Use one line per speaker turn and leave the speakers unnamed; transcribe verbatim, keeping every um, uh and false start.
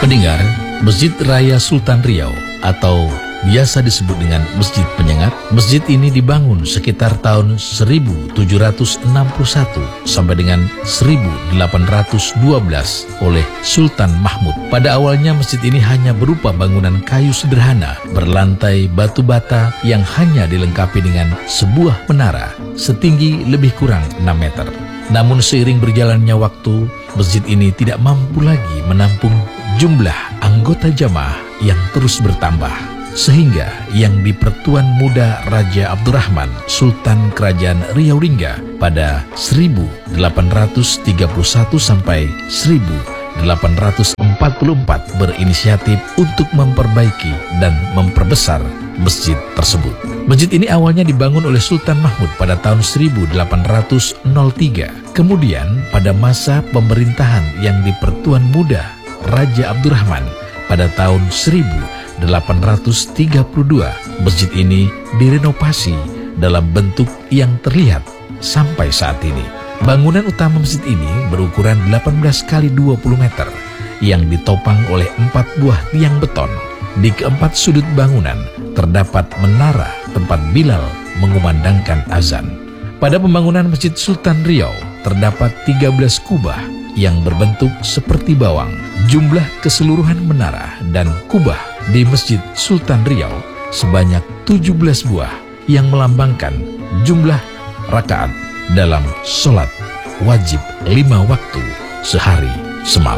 Pendengar, Masjid Raya Sultan Riau atau biasa disebut dengan Masjid Penyengat, masjid ini dibangun sekitar tahun seribu tujuh ratus enam puluh satu sampai dengan seribu delapan ratus dua belas oleh Sultan Mahmud. Pada awalnya masjid ini hanya berupa bangunan kayu sederhana berlantai batu bata yang hanya dilengkapi dengan sebuah menara setinggi lebih kurang enam meter. Namun seiring berjalannya waktu, masjid ini tidak mampu lagi menampung jumlah anggota jamaah yang terus bertambah. Sehingga yang di Pertuan Muda Raja Abdurrahman, Sultan Kerajaan Riau Lingga pada seribu delapan ratus tiga puluh satu sampai seribu delapan ratus empat puluh empat berinisiatif untuk memperbaiki dan memperbesar masjid tersebut. Masjid ini awalnya dibangun oleh Sultan Mahmud pada tahun seribu delapan ratus tiga. Kemudian pada masa pemerintahan yang di Pertuan Muda Raja Abdurrahman pada tahun seribu delapan ratus tiga puluh dua, masjid ini direnovasi dalam bentuk yang terlihat sampai saat ini. Bangunan utama masjid ini berukuran delapan belas kali dua puluh meter yang ditopang oleh empat buah tiang beton. Di keempat sudut bangunan terdapat menara tempat Bilal mengumandangkan azan. Pada pembangunan Masjid Sultan Riau terdapat tiga belas kubah yang berbentuk seperti bawang. Jumlah keseluruhan menara dan kubah di Masjid Sultan Riau sebanyak tujuh belas buah yang melambangkan jumlah rakaat dalam sholat wajib lima waktu sehari semalam.